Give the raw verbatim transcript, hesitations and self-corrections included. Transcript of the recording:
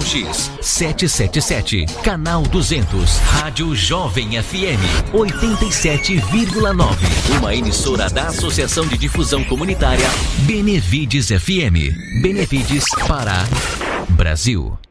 X setecentos e setenta e sete, canal duzentos, Rádio Jovem F M oitenta e sete vírgula nove, uma emissora da Associação de Difusão Comunitária Benevides F M. Benevides, Pará, Brasil.